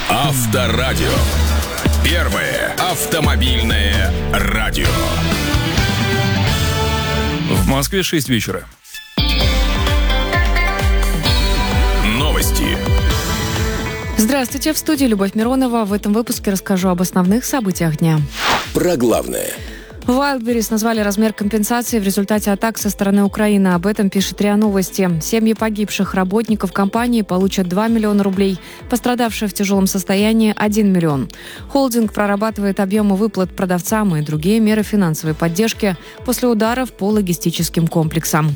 Авторадио. Первое автомобильное радио. В Москве 6 вечера. Новости. Здравствуйте, в студии Любовь Миронова. В этом выпуске расскажу об основных событиях дня. Про главное. В Wildberries назвали размер компенсации в результате атак со стороны Украины. Об этом пишет РИА Новости. Семьи погибших работников компании получат 2 миллиона рублей, пострадавшие в тяжелом состоянии – 1 миллион. Холдинг прорабатывает объемы выплат продавцам и другие меры финансовой поддержки после ударов по логистическим комплексам.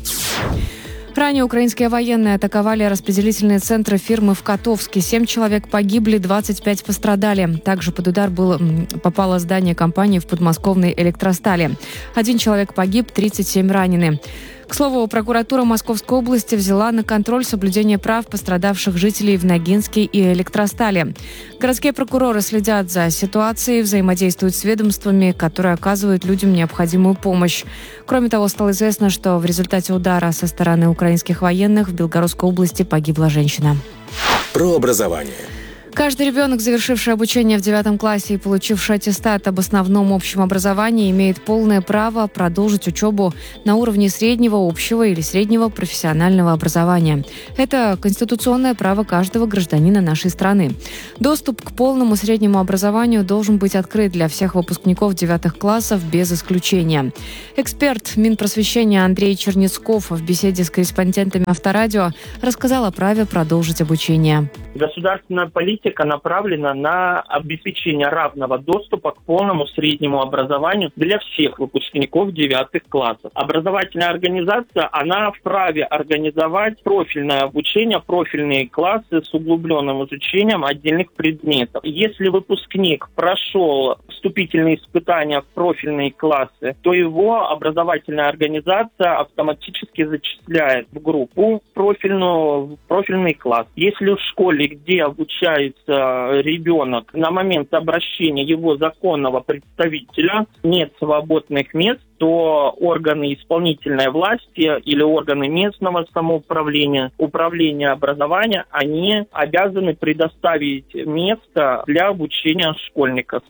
Ранее украинские военные атаковали распределительные центры фирмы в Котовске. 7 человек погибли, 25 пострадали. Также под удар попало здание компании в подмосковной Электростали. 1 человек погиб, 37 ранены. К слову, прокуратура Московской области взяла на контроль соблюдение прав пострадавших жителей в Ногинске и Электростали. Городские прокуроры следят за ситуацией, взаимодействуют с ведомствами, которые оказывают людям необходимую помощь. Кроме того, стало известно, что в результате удара со стороны украинских военных в Белгородской области погибла женщина. Про образование. Каждый ребенок, завершивший обучение в 9 классе и получивший аттестат об основном общем образовании, имеет полное право продолжить учебу на уровне среднего общего или среднего профессионального образования. Это конституционное право каждого гражданина нашей страны. Доступ к полному среднему образованию должен быть открыт для всех выпускников 9 классов без исключения. Эксперт Минпросвещения Андрей Чернецков в беседе с корреспондентами Авторадио рассказал о праве продолжить обучение. Государственная политика направлена на обеспечение равного доступа к полному среднему образованию для всех выпускников 9 классов. Образовательная организация, она вправе организовать профильное обучение, профильные классы с углубленным изучением отдельных предметов. Если выпускник прошел вступительные испытания в профильные классы, то его образовательная организация автоматически зачисляет в группу профильную, в профильный класс. Если в школе, где обучается ребенок, на момент обращения его законного представителя нет свободных мест, то органы исполнительной власти или органы местного самоуправления, управления образования, они обязаны предоставить место для обучения школьников.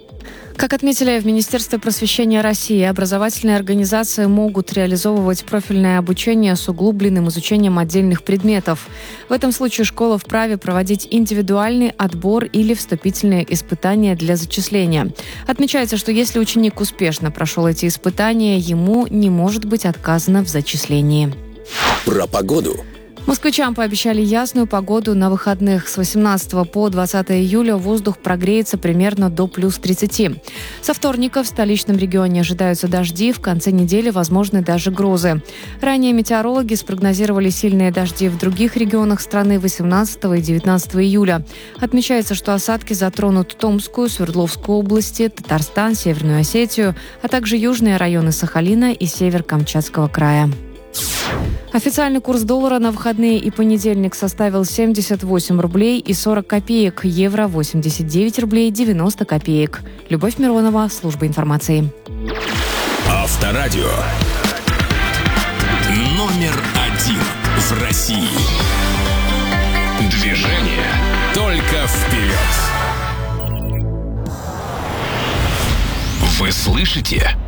Как отметили в Министерстве просвещения России, образовательные организации могут реализовывать профильное обучение с углубленным изучением отдельных предметов. В этом случае школа вправе проводить индивидуальный отбор или вступительные испытания для зачисления. Отмечается, что если ученик успешно прошел эти испытания, ему не может быть отказано в зачислении. Про погоду. Москвичам пообещали ясную погоду на выходных. С 18 по 20 июля воздух прогреется примерно до плюс 30. Со вторника в столичном регионе ожидаются дожди, в конце недели возможны даже грозы. Ранее метеорологи спрогнозировали сильные дожди в других регионах страны 18 и 19 июля. Отмечается, что осадки затронут Томскую, Свердловскую области, Татарстан, Северную Осетию, а также южные районы Сахалина и север Камчатского края. Официальный курс доллара на выходные и понедельник составил 78 рублей и 40 копеек, евро 89 рублей 90 копеек. Любовь Миронова, служба информации. Авторадио. Номер 1 в России. Движение только вперед. Вы слышите?